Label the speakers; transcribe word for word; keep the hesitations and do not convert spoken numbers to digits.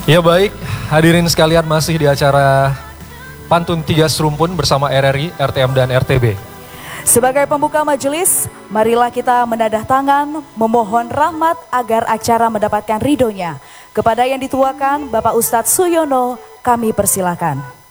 Speaker 1: Ya baik, hadirin sekalian masih di acara Pantun Tiga Serumpun bersama R R I, R T M dan R T B.
Speaker 2: Sebagai pembuka majelis, marilah kita menadah tangan memohon rahmat agar acara mendapatkan ridhonya. Kepada yang dituakan Bapak Ustadz Suyono, kami persilakan.